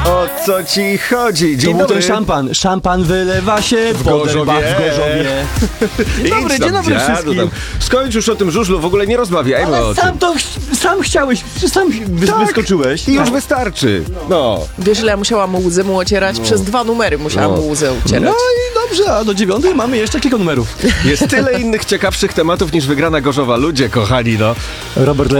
O co ci chodzi? Dzień To był dobry. ten szampan. Szampan wylewa się w Gorzowie. Dzień dobry wszystkim. Tam. Skończ już o tym żużlu, w ogóle nie rozmawiajmy o Ale tym. sam chciałeś, sam wyskoczyłeś. I już wystarczy. No. Wiesz, ile ja musiałam łzy mu ocierać? Przez 2 numery musiałam łzy No ocierać. i dobrze, a do 9 mamy jeszcze kilka numerów. Jest tyle innych ciekawszych tematów niż wygrana Gorzowa. Ludzie kochani, no. Robert